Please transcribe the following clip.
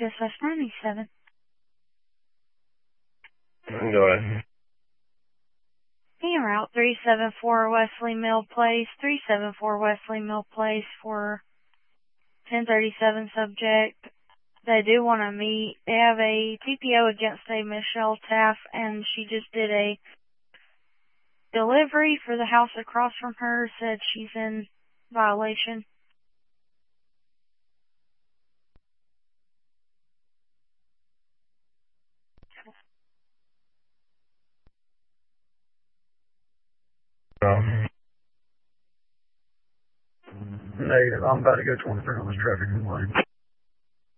PSS 97. Go ahead. Being Route 374 Wesley Mill Place, 374 Wesley Mill Place for 1037 subject. They do want to meet. They have a TPO against a Michelle Taff, and she just did a delivery for the house across from her, said she's in violation. Negative. I'm about to go 23 on this traffic complaint.